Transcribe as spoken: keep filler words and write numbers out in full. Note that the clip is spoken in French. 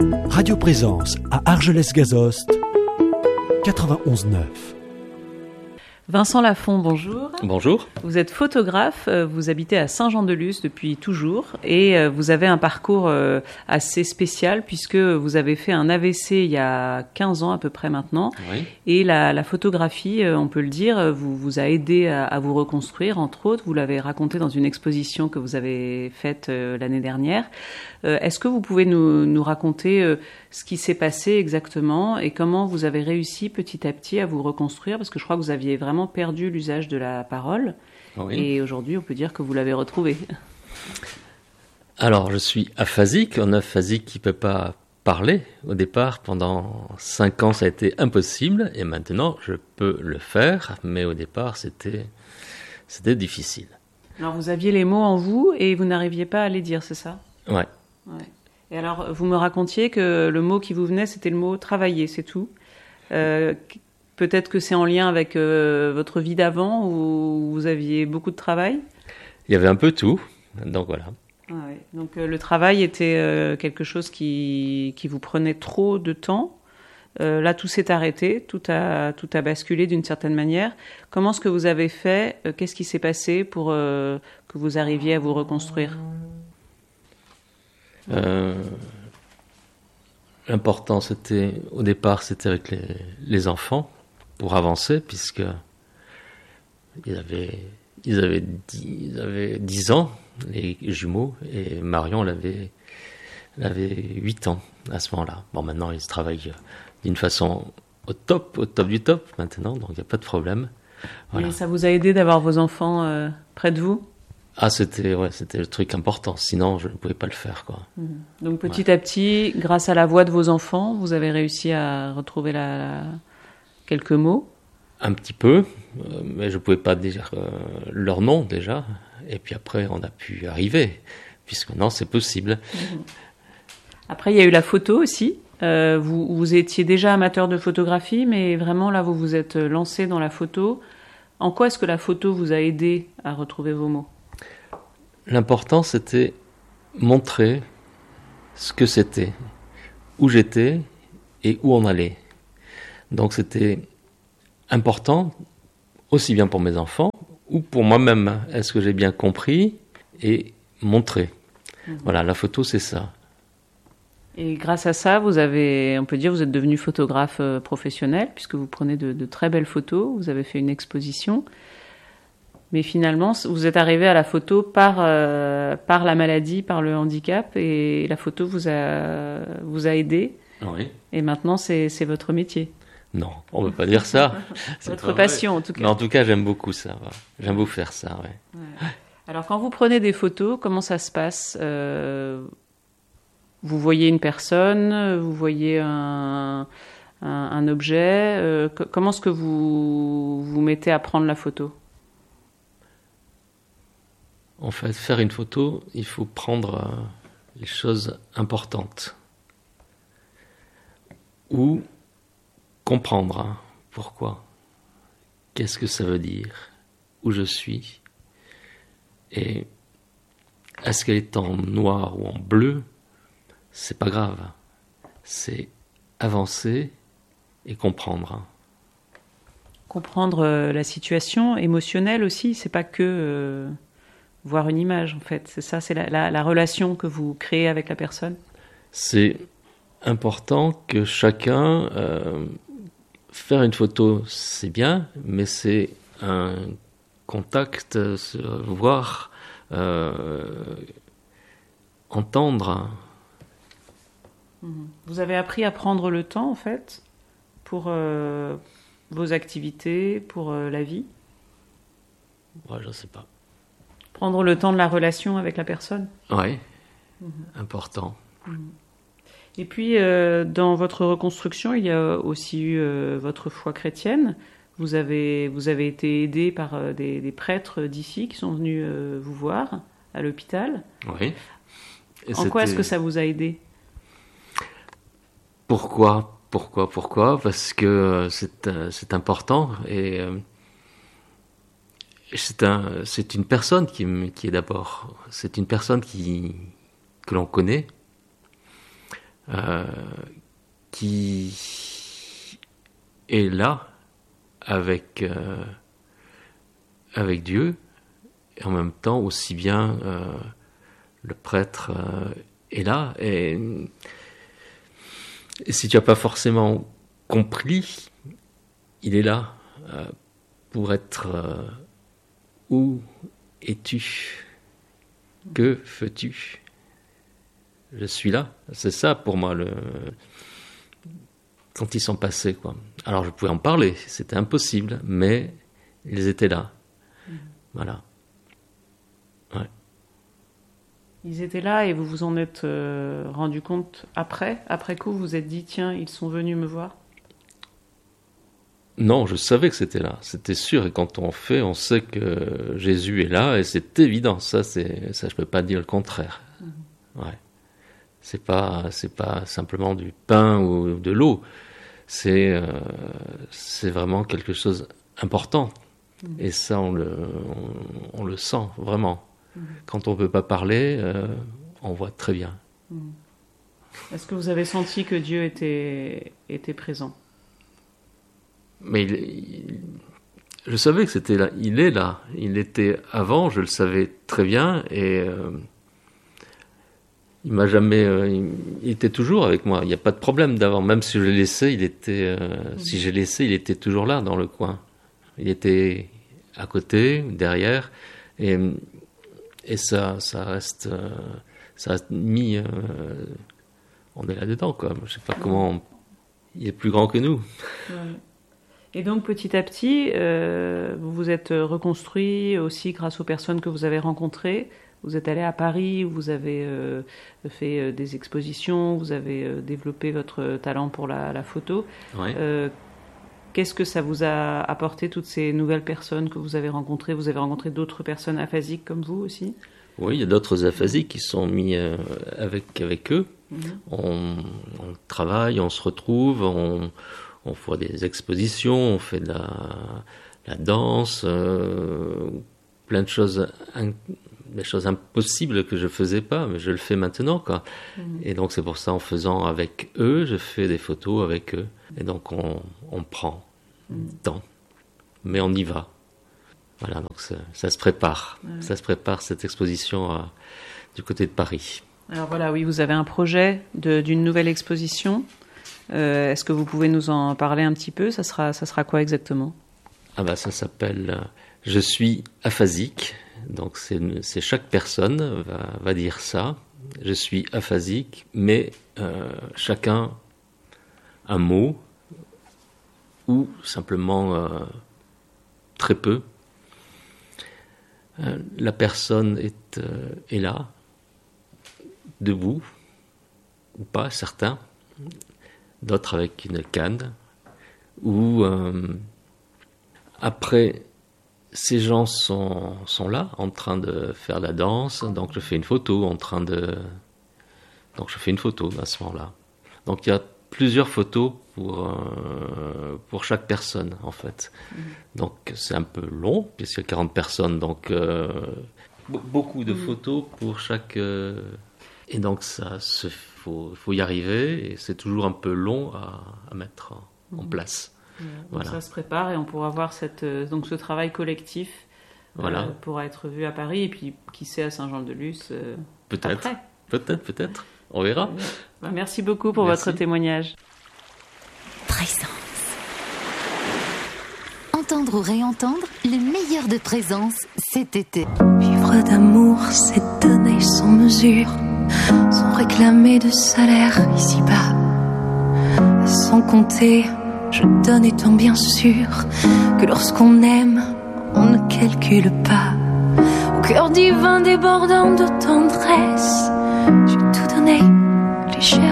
Radio Présence à Argelès-Gazost, quatre-vingt-onze neuf. Vincent Lafont, bonjour. Bonjour. Vous êtes photographe, vous habitez à Saint-Jean-de-Luz depuis toujours et vous avez un parcours assez spécial puisque vous avez fait un A V C il y a quinze ans à peu près maintenant. Oui. Et la, la photographie, on peut le dire, vous, vous a aidé à, à vous reconstruire, entre autres. Vous l'avez raconté dans une exposition que vous avez faite l'année dernière. Est-ce que vous pouvez nous, nous raconter ce qui s'est passé exactement et comment vous avez réussi petit à petit à vous reconstruire? Parce que je crois que vous aviez vraiment perdu l'usage de la parole. Oui. Et aujourd'hui, on peut dire que vous l'avez retrouvé. Alors, je suis aphasique, un aphasique qui ne peut pas parler. Au départ, pendant cinq ans, ça a été impossible. Et maintenant, je peux le faire. Mais au départ, c'était, c'était difficile. Alors, vous aviez les mots en vous et vous n'arriviez pas à les dire, c'est ça? Ouais. Ouais. Et alors, vous me racontiez que le mot qui vous venait, c'était le mot « travailler », c'est tout. Euh, peut-être que c'est en lien avec euh, votre vie d'avant où vous aviez beaucoup de travail? Il y avait un peu tout, donc voilà. Ah ouais. Donc euh, le travail était euh, quelque chose qui, qui vous prenait trop de temps. Euh, là, tout s'est arrêté, tout a, tout a basculé d'une certaine manière. Comment est-ce que vous avez fait? euh, Qu'est-ce qui s'est passé pour euh, que vous arriviez à vous reconstruire? Euh, l'important, c'était, au départ, c'était avec les, les enfants, pour avancer, puisque ils avaient, ils avaient, dix, ils avaient dix ans, les jumeaux, et Marion, elle avait, elle avait huit ans à ce moment-là. Bon, maintenant, ils travaillent d'une façon au top, au top du top, maintenant, donc il n'y a pas de problème. Voilà. Et ça vous a aidé d'avoir vos enfants euh, près de vous? Ah, c'était, ouais, c'était le truc important, sinon je ne pouvais pas le faire, quoi. Mmh. Donc petit ouais. à petit, grâce à la voix de vos enfants, vous avez réussi à retrouver la, la... quelques mots? Un petit peu, euh, mais je ne pouvais pas dire euh, leur nom déjà, et puis après on a pu arriver, puisque maintenant c'est possible. Mmh. Après il y a eu la photo aussi, euh, vous, vous étiez déjà amateur de photographie, mais vraiment là vous vous êtes lancé dans la photo. En quoi est-ce que la photo vous a aidé à retrouver vos mots? L'important, c'était montrer ce que c'était, où j'étais et où on allait. Donc c'était important, aussi bien pour mes enfants ou pour moi-même. Est-ce que j'ai bien compris et montré? Mmh. Voilà, la photo, c'est ça. Et grâce à ça, vous avez, on peut dire, vous êtes devenu photographe professionnel puisque vous prenez de, de très belles photos. Vous avez fait une exposition. Mais finalement, vous êtes arrivé à la photo par, euh, par la maladie, par le handicap, et la photo vous a, vous a aidé. Oui. Et maintenant, c'est, c'est votre métier. Non, on ne peut pas dire ça. C'est votre passion, vrai. En tout cas. Mais en tout cas, j'aime beaucoup ça. Ouais. J'aime beaucoup faire ça, ouais. Ouais. Alors, quand vous prenez des photos, comment ça se passe? euh, Vous voyez une personne, vous voyez un, un, un objet. Euh, comment est-ce que vous vous mettez à prendre la photo? En fait, faire une photo, il faut prendre euh, les choses importantes. Ou comprendre hein, pourquoi. Qu'est-ce que ça veut dire? Où je suis? Et est-ce qu'elle est en noir ou en bleu? C'est pas grave. C'est avancer et comprendre. Comprendre euh, la situation émotionnelle aussi, c'est pas que... Euh... voir une image, en fait. C'est ça, c'est la, la, la relation que vous créez avec la personne. C'est important que chacun... Euh, faire une photo, c'est bien, mais c'est un contact, voir, euh, entendre. Vous avez appris à prendre le temps, en fait, pour euh, vos activités, pour euh, la vie? Ouais, je ne sais pas. Prendre le temps de la relation avec la personne? Oui, mmh. Important. Mmh. Et puis, euh, dans votre reconstruction, il y a aussi eu euh, votre foi chrétienne. Vous avez, vous avez été aidé par euh, des, des prêtres d'ici qui sont venus euh, vous voir à l'hôpital. Oui. Et en quoi est-ce que ça vous a aidé? Pourquoi? Pourquoi? Pourquoi? Parce que c'est, euh, c'est important et... Euh, C'est, un, c'est une personne qui, qui est d'abord, c'est une personne qui, que l'on connaît, euh, qui est là avec, euh, avec Dieu, et en même temps aussi bien euh, le prêtre euh, est là. Et, et si tu n'as pas forcément compris, il est là euh, pour être euh, où es-tu? Que fais-tu? Je suis là. C'est ça pour moi le quand ils sont passés, quoi. Alors je pouvais en parler, c'était impossible, mais ils étaient là. Mmh. Voilà. Ouais. Ils étaient là et vous vous en êtes euh, rendu compte après, après coup, vous vous êtes dit tiens, ils sont venus me voir? Non, je savais que c'était là, c'était sûr. Et quand on fait, on sait que Jésus est là, et c'est évident. Ça, c'est ça, je peux pas dire le contraire. Mmh. Ouais. C'est pas, c'est pas simplement du pain ou de l'eau. C'est, euh, c'est vraiment quelque chose d'important. Mmh. Et ça, on le, on, on le sent vraiment. Mmh. Quand on peut pas parler, euh, on voit très bien. Mmh. Est-ce que vous avez senti que Dieu était, était présent? Mais il, il, je savais que c'était là. Il est là. Il était avant. Je le savais très bien. Et euh, il m'a jamais. Euh, il, il était toujours avec moi. Il n'y a pas de problème d'avant. Même si je l'ai laissé, il était. Euh, mmh. Si j'ai laissé, il était toujours là dans le coin. Il était à côté, derrière, et et ça, ça reste, euh, ça reste mis. Euh, on est là dedans, quoi. Je sais pas mmh. comment. On, il est plus grand que nous. Ouais. Et donc, petit à petit, euh, vous vous êtes reconstruit aussi grâce aux personnes que vous avez rencontrées. Vous êtes allé à Paris, où vous avez euh, fait euh, des expositions, vous avez euh, développé votre talent pour la, la photo. Ouais. Euh, qu'est-ce que ça vous a apporté, toutes ces nouvelles personnes que vous avez rencontrées? Vous avez rencontré d'autres personnes aphasiques comme vous aussi? Oui, il y a d'autres aphasiques qui sont mis euh, avec, avec eux. Mmh. On, on travaille, on se retrouve, on... On fait des expositions, on fait de la, la danse, euh, plein de choses, in, des choses impossibles que je faisais pas, mais je le fais maintenant, quoi. Mmh. Et donc c'est pour ça, en faisant avec eux, je fais des photos avec eux. Et donc on, on prend mmh. du temps, mais on y va. Voilà, donc ça, ça se prépare. Mmh. Ça se prépare, cette exposition à, du côté de Paris. Alors voilà, oui, vous avez un projet de, d'une nouvelle exposition. Euh, est-ce que vous pouvez nous en parler un petit peu? Ça sera, ça sera quoi exactement? Ah bah ça s'appelle euh, « Je suis aphasique ». Donc c'est, c'est chaque personne va, va dire ça. Je suis aphasique, mais euh, chacun un mot ou simplement euh, très peu. Euh, la personne est, euh, est là, debout, ou pas, certains. D'autres avec une canne, où euh, après, ces gens sont, sont là, en train de faire la danse, donc je fais une photo en train de... Donc je fais une photo à ce moment-là. Donc il y a plusieurs photos pour, euh, pour chaque personne, en fait. Mmh. Donc c'est un peu long, puisqu'il y a quarante personnes, donc euh, beaucoup de photos pour chaque... Euh, et donc ça se fait. Il faut, faut y arriver, et c'est toujours un peu long à, à mettre en, en place. Ouais, voilà. Ça se prépare, et on pourra voir cette, donc ce travail collectif voilà. euh, pourra être vu à Paris, et puis qui sait à Saint-Jean-de-Luz euh, peut-être, après. peut-être, peut-être. On verra. Ouais. Merci beaucoup pour Merci. votre témoignage. Présence. Entendre ou réentendre le meilleur de Présence cet été. Vivre d'amour, c'est donner sans mesure, sans réclamer de salaire ici-bas. Sans compter, je donne étant bien sûr que lorsqu'on aime, on ne calcule pas. Au cœur divin débordant de tendresse, j'ai tout donné, les chairs